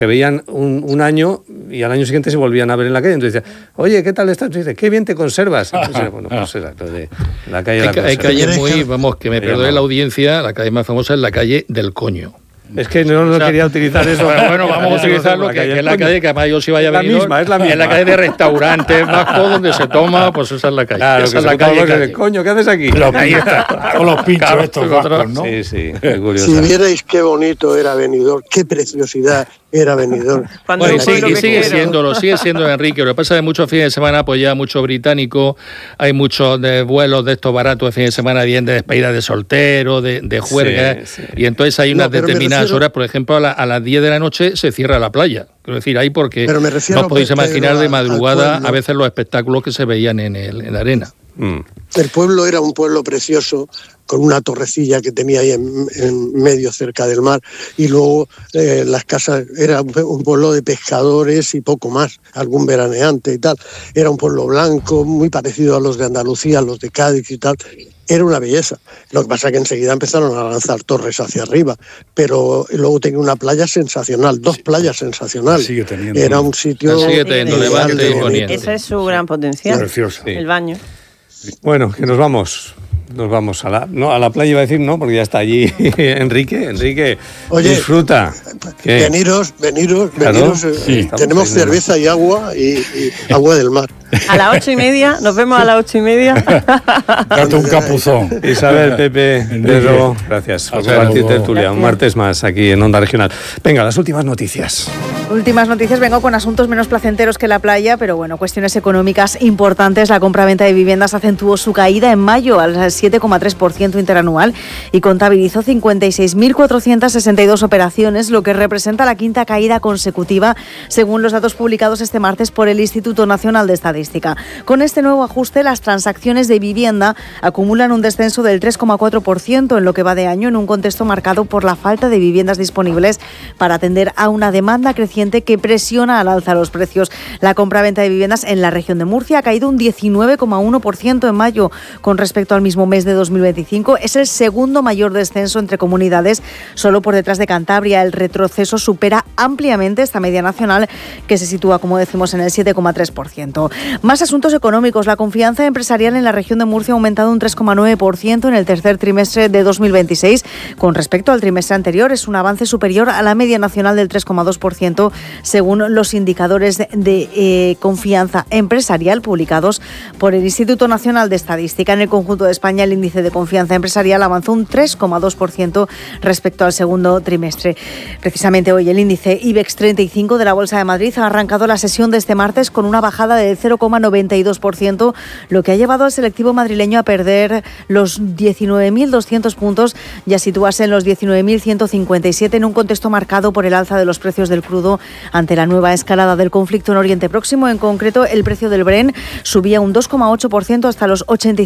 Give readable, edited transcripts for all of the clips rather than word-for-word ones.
Se veían un año y al año siguiente se volvían a ver en la calle. Entonces decían, oye, ¿qué tal estás? Y dice, qué bien te conservas. Entonces, bueno, pues exacto, de la calle de la Hay calles muy, vamos, que me perdone la audiencia, la calle más famosa es la calle del Coño. Es que no quería utilizar eso. Bueno, vamos a utilizarlo, que es la calle que además yo sí vaya a venir. Es la misma. Es la calle de restaurantes, bajo donde se toma, pues esa es la calle. Claro, esa es la calle. Coño, ¿qué haces aquí? Ahí está. Con los pinchos estos vascos, ¿no? Sí, qué curioso. Si vierais qué bonito era Benidorm, qué preciosidad era Benidorm. Bueno, y sigue siendo, Enrique. Lo que pasa es que muchos fines de semana, pues ya mucho británico, hay muchos de vuelos de estos baratos de fines de semana, bien de despedida de soltero, de juerga, y entonces hay unas determinadas horas, por ejemplo, a las 10 de la noche se cierra la playa. Quiero decir, ahí porque no os podéis imaginar de madrugada a veces los espectáculos que se veían en la arena. El pueblo era un pueblo precioso, con una torrecilla que tenía ahí en medio cerca del mar, y luego las casas, era un pueblo de pescadores y poco más, algún veraneante y tal. Era un pueblo blanco, muy parecido a los de Andalucía, los de Cádiz y tal. Era una belleza. Lo que pasa es que enseguida empezaron a lanzar torres hacia arriba, pero luego tenía una playa sensacional, 2 playas sensacionales. Sigue teniendo. Era un sitio... Sigue teniendo Levante y Poniente. Ese es su gran potencial. Precioso. El baño. Bueno, que nos vamos a la playa, iba a decir, no, porque ya está allí Enrique, oye, disfruta. Veniros, Claro, sí, tenemos cerveza y agua y agua del mar. A las 8:30, nos vemos a las 8:30. Date un capuzón. Isabel, Pepe, Pedro, gracias por compartir tertulia. Un martes más aquí en Onda Regional. Venga, las últimas noticias. Vengo con asuntos menos placenteros que la playa, pero bueno, cuestiones económicas importantes. La compraventa de viviendas acentuó su caída en mayo al 7,3% interanual y contabilizó 56.462 operaciones, lo que representa la quinta caída consecutiva, según los datos publicados este martes por el Instituto Nacional de Estadística. Con este nuevo ajuste, las transacciones de vivienda acumulan un descenso del 3,4% en lo que va de año, en un contexto marcado por la falta de viviendas disponibles para atender a una demanda creciente que presiona al alza los precios. La compraventa de viviendas en la región de Murcia ha caído un 19,1% en mayo con respecto al mismo mes de 2025. Es el segundo mayor descenso entre comunidades, solo por detrás de Cantabria. El retroceso supera ampliamente esta media nacional, que se sitúa, como decimos, en el 7,3%. Más asuntos económicos. La confianza empresarial en la región de Murcia ha aumentado un 3,9% en el tercer trimestre de 2026 con respecto al trimestre anterior. Es un avance superior a la media nacional del 3,2%, según los indicadores de confianza empresarial publicados por el Instituto Nacional de Estadística. En el conjunto de España, el índice de confianza empresarial avanzó un 3,2% respecto al segundo trimestre. Precisamente hoy el índice IBEX 35 de la Bolsa de Madrid ha arrancado la sesión de este martes con una bajada del 0,92%, lo que ha llevado al selectivo madrileño a perder los 19.200 puntos y a situarse en los 19.157 en un contexto marcado por el alza de los precios del crudo ante la nueva escalada del conflicto en Oriente Próximo. En concreto, el precio del Brent subía un 2,8% hasta los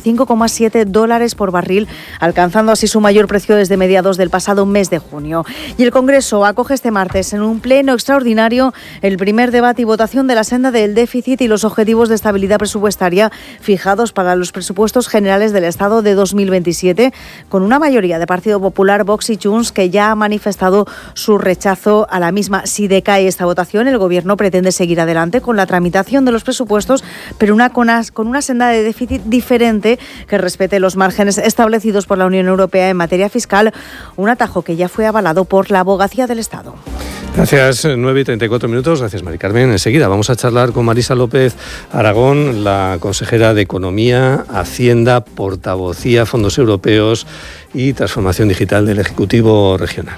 $85,7 por barril, alcanzando así su mayor precio desde mediados del pasado mes de junio. Y el Congreso acoge este martes en un pleno extraordinario el primer debate y votación de la senda del déficit y los objetivos de estabilidad presupuestaria fijados para los presupuestos generales del Estado de 2027, con una mayoría de Partido Popular, Vox y Junts, que ya ha manifestado su rechazo a la misma. Si decae esta votación, el Gobierno pretende seguir adelante con la tramitación de los presupuestos, pero con una senda de déficit diferente que respete los márgenes establecidos por la Unión Europea en materia fiscal, un atajo que ya fue avalado por la Abogacía del Estado. Gracias, 9:34. Gracias, Mari Carmen. Enseguida vamos a charlar con Marisa López Aragón, la consejera de Economía, Hacienda, Portavocía, Fondos Europeos y Transformación Digital del Ejecutivo Regional.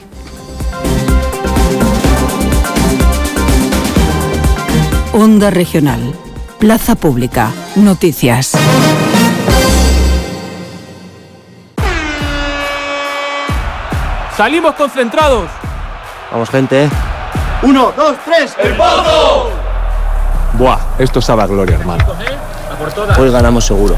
Onda Regional. Plaza Pública. Noticias. ¡Salimos concentrados! Vamos, gente. 1, 2, 3, ¡el Pozo! Buah, esto sabe a gloria, hermano. Hoy ganamos seguro.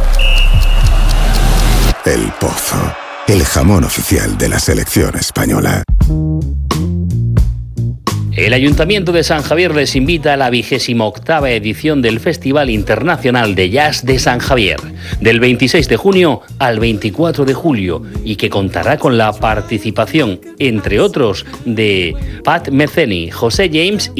El Pozo, el jamón oficial de la selección española. El Ayuntamiento de San Javier les invita a la 28ª edición del Festival Internacional de Jazz de San Javier, del 26 de junio al 24 de julio, y que contará con la participación, entre otros, de Pat Metheny, José James